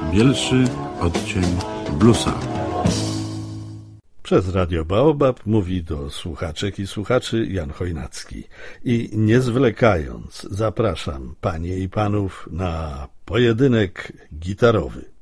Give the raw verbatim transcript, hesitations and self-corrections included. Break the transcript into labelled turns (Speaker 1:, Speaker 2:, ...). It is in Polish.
Speaker 1: Bielszy odcień bluesa.
Speaker 2: Przez Radio Baobab mówi do słuchaczek i słuchaczy Jan Chojnacki. I nie zwlekając, zapraszam panie i panów na pojedynek gitarowy.